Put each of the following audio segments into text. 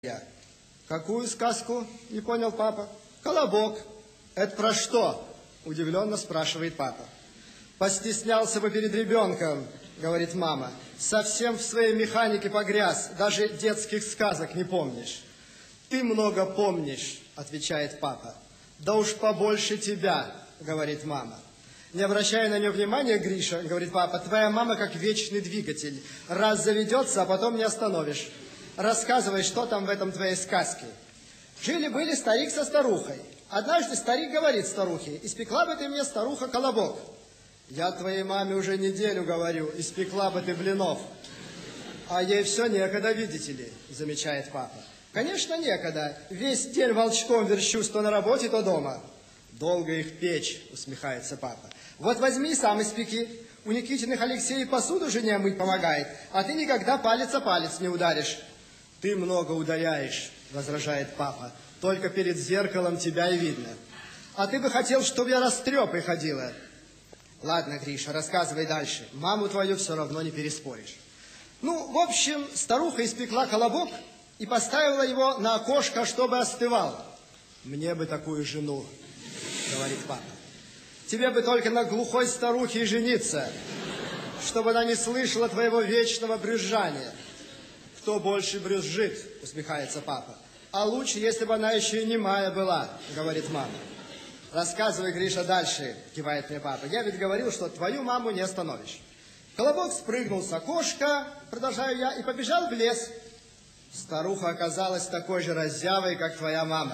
я. Какую сказку? Не понял папа. Колобок. Это про что? Удивленно спрашивает папа. Постеснялся бы перед ребенком, говорит мама. Совсем в своей механике погряз, даже детских сказок не помнишь. Ты много помнишь, отвечает папа. Да уж побольше тебя, говорит мама. Не обращая на нее внимания, Гриша, говорит папа, твоя мама как вечный двигатель. Раз заведется, а потом не остановишь. Рассказывай, что там в этом твоей сказке. Жили-были старик со старухой. Однажды старик говорит старухе, испекла бы ты мне, старуха, колобок. Я твоей маме уже неделю говорю, испекла бы ты блинов. А ей все некогда, видите ли, замечает папа. Конечно, некогда. Весь день волчком верчусь то на работе, то дома. Долго их печь, усмехается папа. Вот возьми и сам испеки. У Никитиных Алексей посуду жене мыть помогает, а ты никогда палец о палец не ударишь. Ты много ударяешь, возражает папа. Только перед зеркалом тебя и видно. А ты бы хотел, чтобы я растрепой ходила. Ладно, Гриша, рассказывай дальше. Маму твою все равно не переспоришь. Ну, в общем, старуха испекла колобок и поставила его на окошко, чтобы остывал. Мне бы такую жену, говорит папа. Тебе бы только на глухой старухе и жениться, чтобы она не слышала твоего вечного брюзжания. Кто больше брюзжит, усмехается папа. А лучше, если бы она еще и немая была, говорит мама. Рассказывай, Гриша, дальше, кивает мне папа. Я ведь говорил, что твою маму не остановишь. Колобок спрыгнул с окошка, продолжаю я, и побежал в лес. Старуха оказалась такой же раззявой, как твоя мама.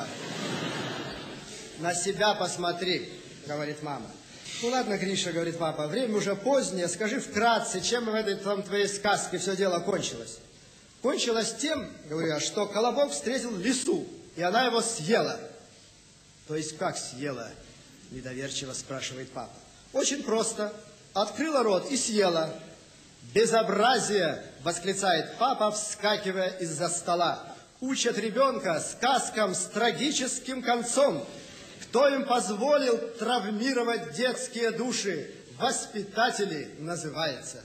На себя посмотри, говорит мама. Ну ладно, Гриша, говорит папа, время уже позднее, скажи вкратце, чем в этой твоей сказке все дело кончилось. Кончилось тем, говорю я, что колобок встретил лису, и она его съела. То есть как съела? Недоверчиво спрашивает папа. Очень просто. Открыла рот и съела. Безобразие, восклицает папа, вскакивая из-за стола. Учат ребенка сказкам с трагическим концом. Кто им позволил травмировать детские души? Воспитатели называется.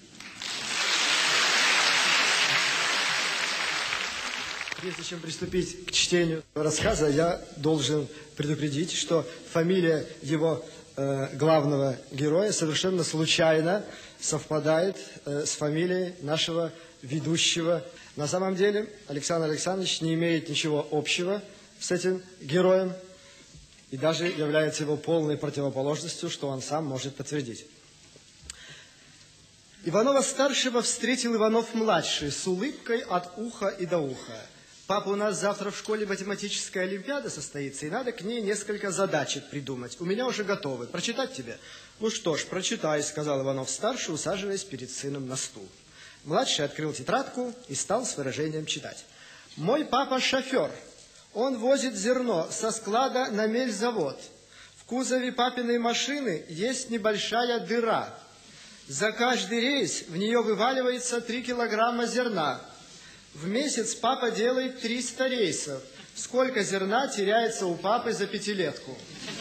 Прежде чем приступить к чтению рассказа, я должен предупредить, что фамилия его главного героя совершенно случайно совпадает с фамилией нашего ведущего. На самом деле Александр Александрович не имеет ничего общего с этим героем и даже является его полной противоположностью, что он сам может подтвердить. Иванова-старшего встретил Иванов-младший с улыбкой от уха и до уха. Папа, у нас завтра в школе математическая олимпиада состоится, и надо к ней несколько задачек придумать. У меня уже готовы. Прочитать тебе? Ну что ж, прочитай, сказал Иванов-старший, усаживаясь перед сыном на стул. Младший открыл тетрадку и стал с выражением читать. Мой папа шофер. Он возит зерно со склада на мельзавод. В кузове папиной машины есть небольшая дыра. За каждый рейс в нее вываливается 3 килограмма зерна. В месяц папа делает 300 рейсов. Сколько зерна теряется у папы за пятилетку?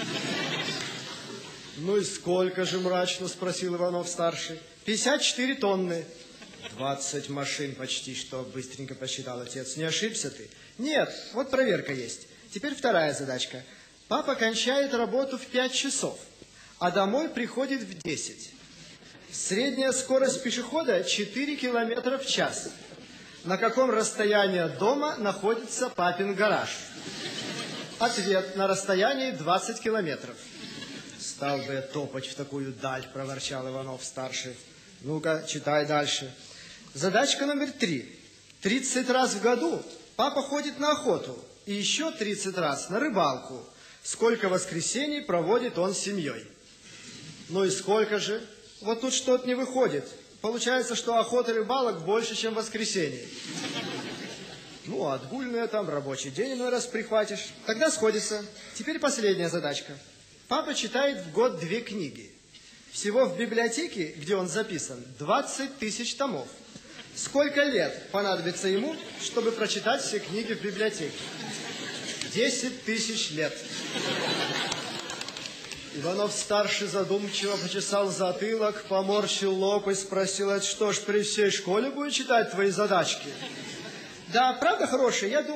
Ну и сколько же, мрачно спросил Иванов-старший. 54 тонны. 20 машин почти что, быстренько посчитал отец. Не ошибся ты? Нет, вот проверка есть. Теперь вторая задачка. Папа кончает работу в 5 часов, а домой приходит в 10. Средняя скорость пешехода 4 километра в час. На каком расстоянии от дома находится папин гараж? Ответ: на расстоянии 20 километров. Стал бы я топать в такую даль, проворчал Иванов-старший. Ну-ка, читай дальше. Задачка номер 3. 30 раз в году папа ходит на охоту и еще 30 раз на рыбалку. Сколько воскресений проводит он с семьей? Ну и сколько же? Вот тут что-то не выходит. Получается, что охота и рыбалок больше, чем воскресенье. Ну, отгульная там, рабочий день иной раз прихватишь. Тогда сходится. Теперь последняя задачка. Папа читает в год 2 книги. Всего в библиотеке, где он записан, 20 тысяч томов. Сколько лет понадобится ему, чтобы прочитать все книги в библиотеке? 10 тысяч лет. Иванов-старший задумчиво почесал затылок, поморщил лоб и спросил, это что ж, при всей школе будет читать твои задачки? Да, правда хорошая? Я думаю...